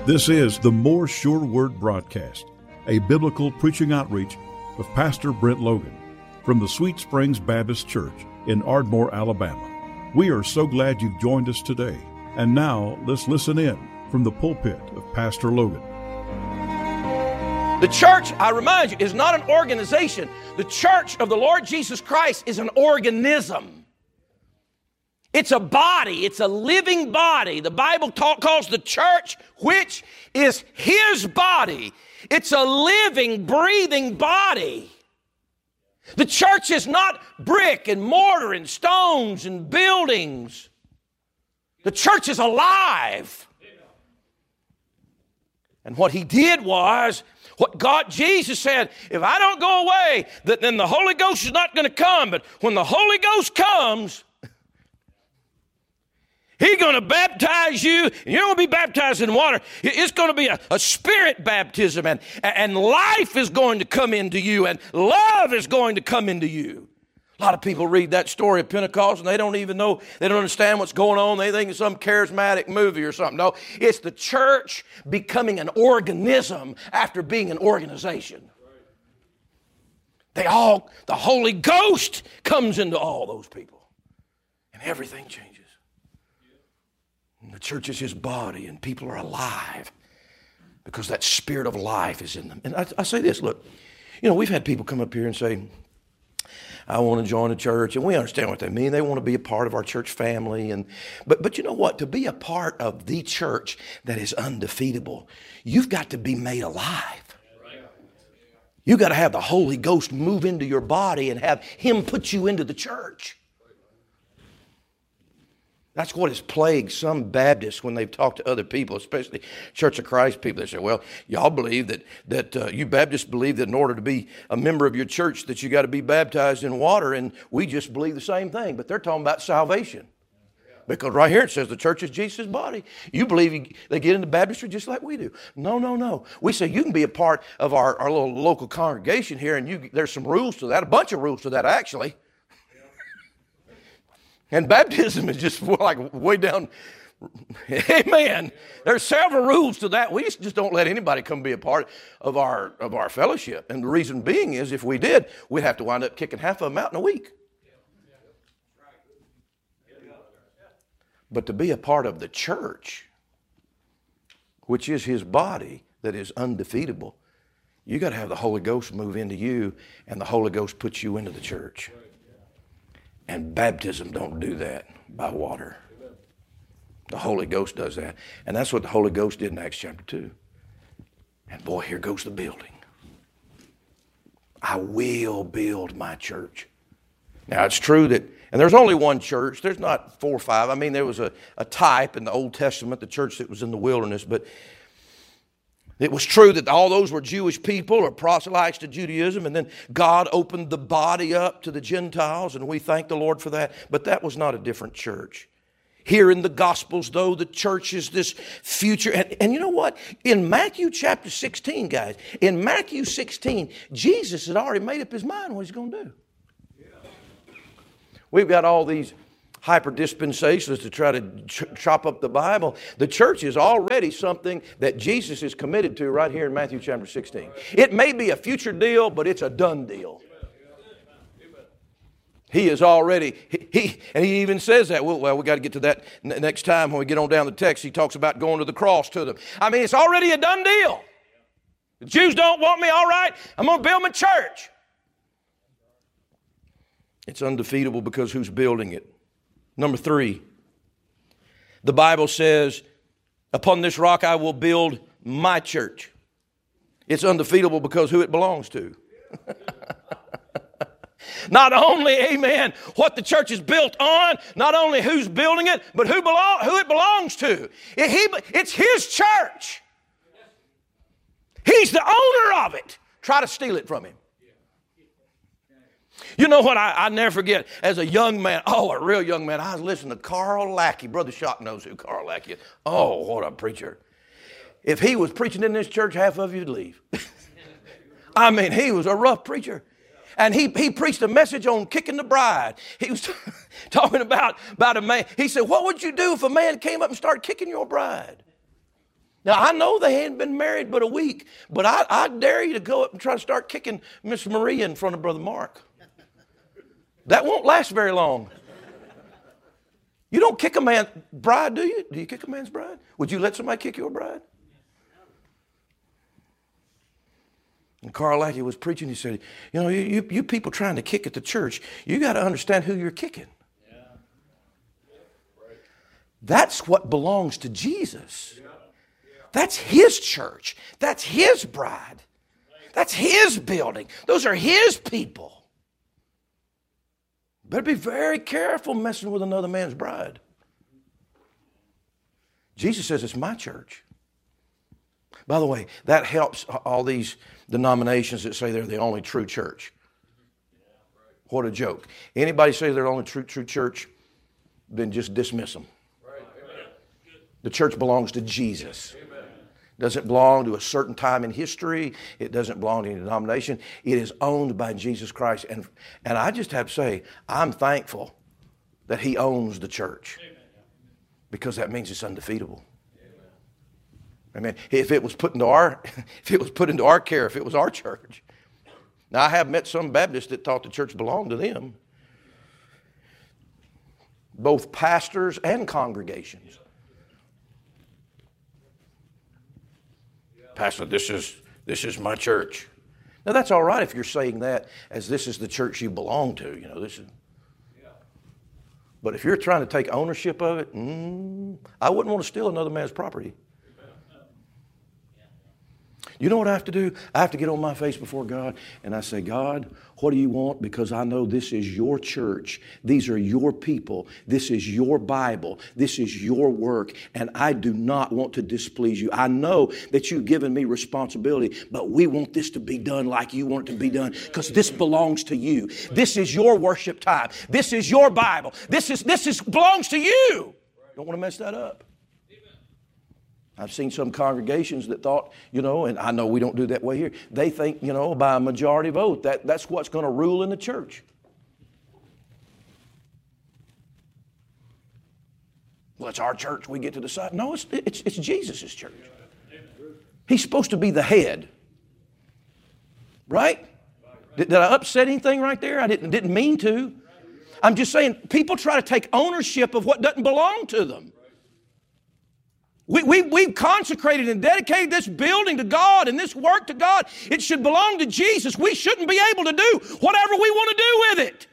This is the More Sure Word broadcast, a biblical preaching outreach of Pastor Brent Logan from the Sweet Springs Baptist Church in Ardmore, Alabama. We are so glad you've joined us today. And now let's listen in from the pulpit of Pastor Logan. The church, I remind you, is not an organization. The church of the Lord Jesus Christ is an organism. It's a body. It's a living body. The Bible calls the church, which is His body. It's a living, breathing body. The church is not brick and mortar and stones and buildings. The church is alive. And what He did was, Jesus said, if I don't go away, then the Holy Ghost is not going to come. But when the Holy Ghost comes, He's going to baptize you. You're going to be baptized in water. It's going to be a spirit baptism, and life is going to come into you, and love is going to come into you. A lot of people read that story of Pentecost, and they don't even know, they don't understand what's going on. They think it's some charismatic movie or something. No, it's the church becoming an organism after being an organization. The Holy Ghost comes into all those people, and everything changes. And the church is His body, and people are alive because that spirit of life is in them. And I say this, look, we've had people come up here and say, I want to join a church, and we understand what they mean. They want to be a part of our church family. But you know what? To be a part of the church that is undefeatable, you've got to be made alive. You've got to have the Holy Ghost move into your body and have Him put you into the church. That's what has plagued some Baptists when they've talked to other people, especially Church of Christ people. They say, well, y'all believe that you Baptists believe that in order to be a member of your church that you got to be baptized in water, and we just believe the same thing. But they're talking about salvation. Because right here it says the church is Jesus' body. You believe they get into baptistry just like we do. No. We say you can be a part of our little local congregation here, and there's some rules to that, a bunch of rules to that actually. And baptism is just like way down. Amen. There's several rules to that. We just don't let anybody come be a part of our fellowship. And the reason being is if we did, we'd have to wind up kicking half of them out in a week. But to be a part of the church, which is His body that is undefeatable, you got to have the Holy Ghost move into you, and the Holy Ghost puts you into the church. And baptism don't do that by water. The Holy Ghost does that. And that's what the Holy Ghost did in Acts chapter 2. And boy, here goes the building. I will build my church. Now, it's true that, and there's only one church. There's not 4 or 5. I mean, there was a type in the Old Testament, the church that was in the wilderness, but it was true that all those were Jewish people or proselytes to Judaism, and then God opened the body up to the Gentiles, and we thank the Lord for that. But that was not a different church. Here in the Gospels, though, the church is this future. And you know what? In Matthew chapter 16, guys, in Matthew 16, Jesus had already made up His mind what He's going to do. We've got all these hyper-dispensationalists to try to chop up the Bible. The church is already something that Jesus is committed to right here in Matthew chapter 16. It may be a future deal, but it's a done deal. He is already, and He even says that. Well, we got to get to that next time when we get on down the text. He talks about going to the cross to them. I mean, it's already a done deal. The Jews don't want me, all right, I'm going to build my church. It's undefeatable because who's building it? Number 3, the Bible says, upon this rock I will build my church. It's undefeatable because who it belongs to. Not only, amen, what the church is built on, not only who's building it, but who it belongs to. It's His church. He's the owner of it. Try to steal it from Him. You know what I never forget, as a young man, a real young man, I was listening to Carl Lackey. Brother Shock knows who Carl Lackey is. Oh, what a preacher. If he was preaching in this church, half of you'd leave. I mean, he was a rough preacher. And he preached a message on kicking the bride. He was talking about a man. He said, what would you do if a man came up and started kicking your bride? Now, I know they hadn't been married but a week, but I dare you to go up and try to start kicking Miss Maria in front of Brother Mark. That won't last very long. You don't kick a man's bride, do you? Do you kick a man's bride? Would you let somebody kick your bride? And Carl Lackey was preaching. He said, you know, you people trying to kick at the church, you got to understand who you're kicking. Yeah. Right. That's what belongs to Jesus. Yeah. That's His church. That's His bride. That's His building. Those are His people. Better be very careful messing with another man's bride. Jesus says it's my church. By the way, that helps all these denominations that say they're the only true church. What a joke. Anybody say they're the only true church, then just dismiss them. The church belongs to Jesus. It doesn't belong to a certain time in history. It doesn't belong to any denomination. It is owned by Jesus Christ. And I just have to say, I'm thankful that He owns the church, because that means it's undefeatable. I mean, if it was put into our care, if it was our church. Now, I have met some Baptists that thought the church belonged to them, both pastors and congregations. Pastor, this is my church. Now, that's all right if you're saying that as this is the church you belong to. You know, this is. But if you're trying to take ownership of it, I wouldn't want to steal another man's property. You know what I have to do? I have to get on my face before God and I say, God, what do you want? Because I know this is your church. These are your people. This is your Bible. This is your work. And I do not want to displease you. I know that you've given me responsibility, but we want this to be done like you want it to be done, because this belongs to you. This is your worship time. This is your Bible. This belongs to you. Don't want to mess that up. I've seen some congregations that thought, and I know we don't do that way here. They think, by a majority vote, that's what's going to rule in the church. Well, it's our church. We get to decide. No, it's Jesus' church. He's supposed to be the head. Right? Did I upset anything right there? I didn't mean to. I'm just saying, people try to take ownership of what doesn't belong to them. We've consecrated and dedicated this building to God and this work to God. It should belong to Jesus. We shouldn't be able to do whatever we want to do with it.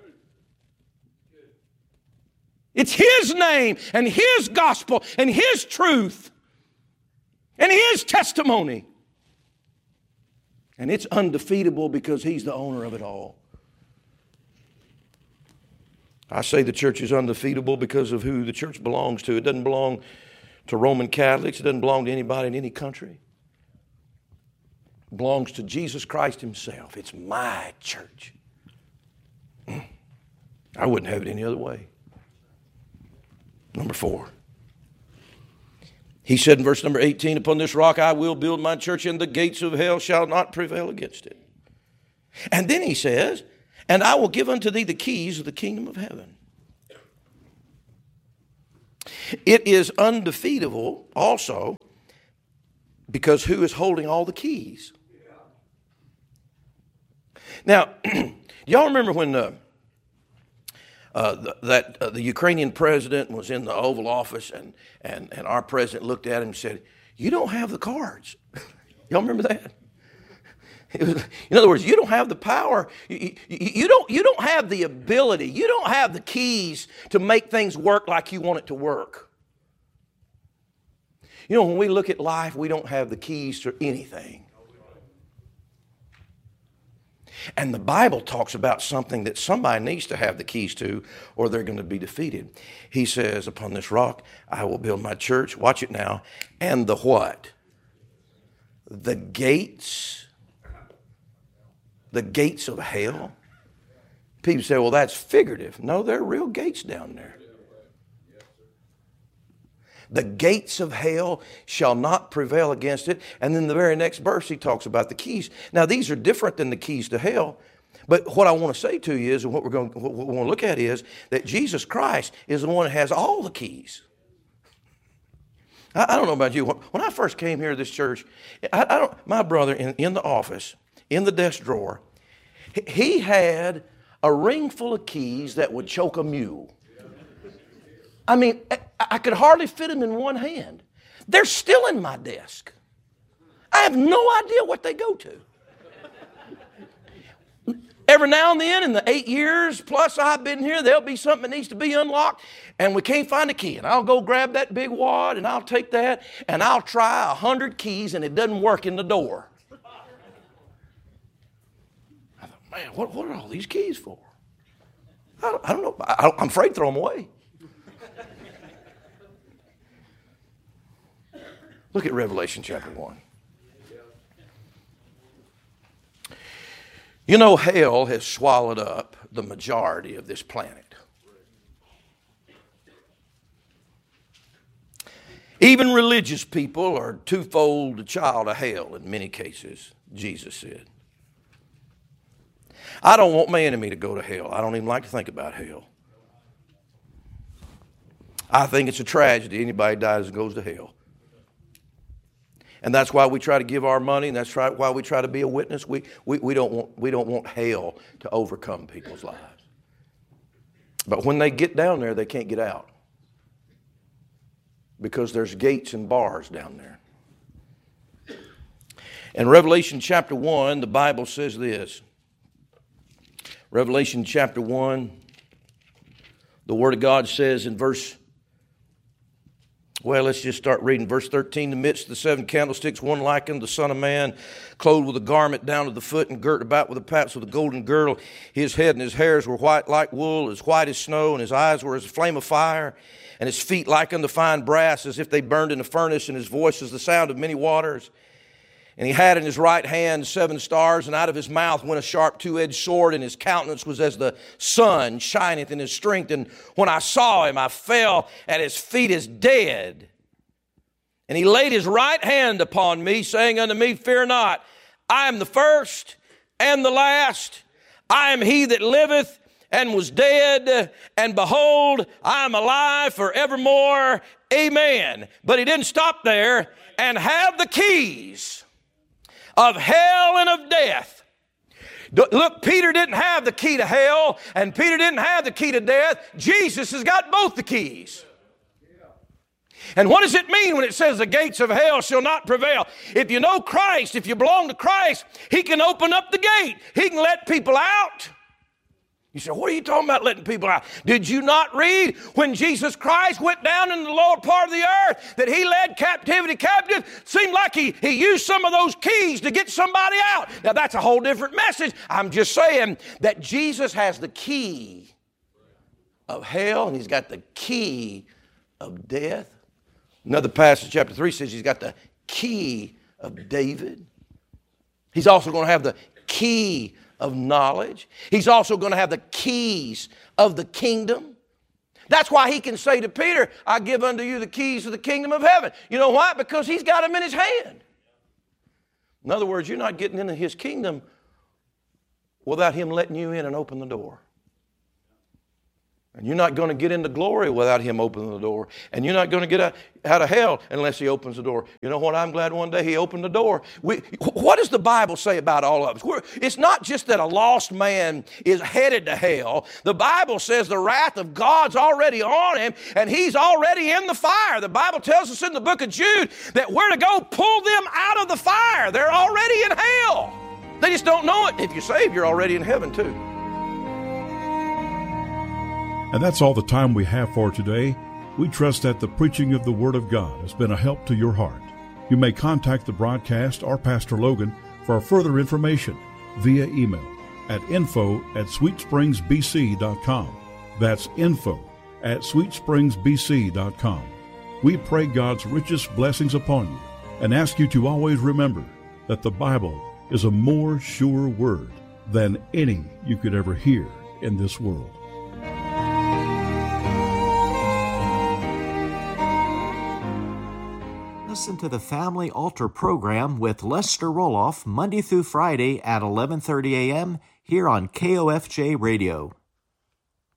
It's His name and His gospel and His truth and His testimony. And it's undefeatable because He's the owner of it all. I say the church is undefeatable because of who the church belongs to. It doesn't belong to Roman Catholics. It doesn't belong to anybody in any country. It belongs to Jesus Christ Himself. It's my church. I wouldn't have it any other way. Number 4. He said in verse number 18, upon this rock I will build my church, and the gates of hell shall not prevail against it. And then he says, and I will give unto thee the keys of the kingdom of heaven. It is undefeatable also because who is holding all the keys? Now, y'all remember when the Ukrainian president was in the Oval Office and our president looked at him and said, "You don't have the cards." Y'all remember that? In other words, you don't have the power. You don't have the ability. You don't have the keys to make things work like you want it to work. When we look at life, we don't have the keys to anything. And the Bible talks about something that somebody needs to have the keys to, or they're going to be defeated. He says, upon this rock, I will build my church. Watch it now. And the what? The gates of hell. People say, well, that's figurative. No, there are real gates down there. The gates of hell shall not prevail against it. And then the very next verse, he talks about the keys. Now, these are different than the keys to hell. But what I want to say to you is, and what we want to look at is that Jesus Christ is the one that has all the keys. I don't know about you. When I first came here to this church, my brother in the office, in the desk drawer, he had a ring full of keys that would choke a mule. I mean, I could hardly fit them in one hand. They're still in my desk. I have no idea what they go to. Every now and then, in the 8 years plus I've been here, there'll be something that needs to be unlocked, and we can't find a key. And I'll go grab that big wad, and I'll take that, and I'll try 100 keys, and it doesn't work in the door. I thought, man, what are all these keys for? I don't know. I'm afraid to throw them away. Look at Revelation chapter 1. You know, hell has swallowed up the majority of this planet. Even religious people are twofold a child of hell in many cases, Jesus said. I don't want my enemy to go to hell. I don't even like to think about hell. I think it's a tragedy anybody dies and goes to hell. And that's why we try to give our money, and that's why we try to be a witness. We don't want hell to overcome people's lives. But when they get down there, they can't get out. Because there's gates and bars down there. In Revelation chapter 1, the Bible says this. Revelation chapter 1, the Word of God says in let's just start reading. Verse 13, in the midst of the 7 candlesticks, one like unto the Son of Man, clothed with a garment down to the foot and girt about with the paps with a golden girdle. His head and his hairs were white like wool, as white as snow, and his eyes were as a flame of fire, and his feet like unto fine brass, as if they burned in a furnace, and his voice as the sound of many waters. And he had in his right hand 7 stars, and out of his mouth went a sharp 2-edged sword, and his countenance was as the sun shineth in his strength. And when I saw him, I fell at his feet as dead. And he laid his right hand upon me, saying unto me, Fear not, I am the first and the last. I am he that liveth and was dead, and behold, I am alive forevermore. Amen. But he didn't stop there, and have the keys of hell and of death. Look, Peter didn't have the key to hell, and Peter didn't have the key to death. Jesus has got both the keys. And what does it mean when it says the gates of hell shall not prevail? If you know Christ, if you belong to Christ, He can open up the gate. He can let people out. You say, what are you talking about letting people out? Did you not read when Jesus Christ went down in the lower part of the earth that He led captivity captive? Seemed like he used some of those keys to get somebody out. Now that's a whole different message. I'm just saying that Jesus has the key of hell and He's got the key of death. Another passage, chapter 3, says He's got the key of David. He's also going to have the key of knowledge. He's also going to have the keys of the kingdom. That's why He can say to Peter, I give unto you the keys of the kingdom of heaven. You know why? Because He's got them in His hand. In other words, you're not getting into His kingdom without Him letting you in and open the door. And you're not going to get into glory without Him opening the door. And you're not going to get out of hell unless He opens the door. You know what? I'm glad one day He opened the door. What does the Bible say about all of us? It's not just that a lost man is headed to hell. The Bible says the wrath of God's already on him, and he's already in the fire. The Bible tells us in the book of Jude that we're to go pull them out of the fire. They're already in hell. They just don't know it. If you're saved, you're already in heaven too. And that's all the time we have for today. We trust that the preaching of the Word of God has been a help to your heart. You may contact the broadcast or Pastor Logan for further information via email at info@sweetspringsbc.com. That's info@sweetspringsbc.com. We pray God's richest blessings upon you and ask you to always remember that the Bible is a more sure word than any you could ever hear in this world. Listen to the Family Altar program with Lester Roloff Monday through Friday at 11:30 a.m. here on KOFJ Radio.